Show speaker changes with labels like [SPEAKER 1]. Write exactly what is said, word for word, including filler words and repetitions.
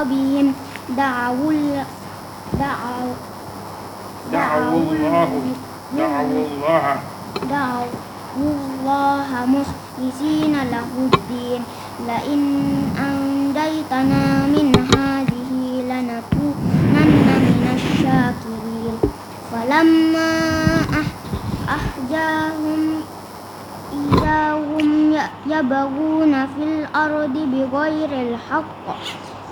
[SPEAKER 1] ربهم دعوا ال- دعوا
[SPEAKER 2] دعوا الله دعوا الله
[SPEAKER 1] دعوا الله مخلصين له الدين لئن أنجيتنا من هذه لنكونن من الشاكرين فلما أح- أحجاهم إذا هم يبغون في الأرض بغير الحق